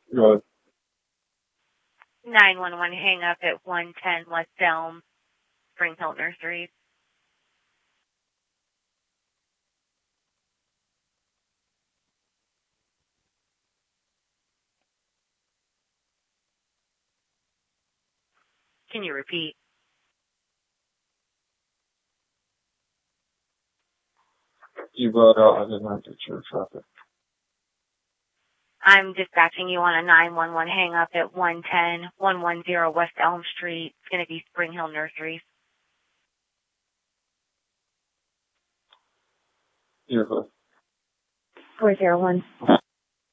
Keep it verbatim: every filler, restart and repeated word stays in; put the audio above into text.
Good. nine one one hang up at one ten West Elm, Spring Hill Nurseries. Can you repeat? You brought out, I did not get your traffic. I'm dispatching you on a nine one one hang up at one ten one ten West Elm Street. It's going to be Spring Hill Nurseries. You're good. four zero one.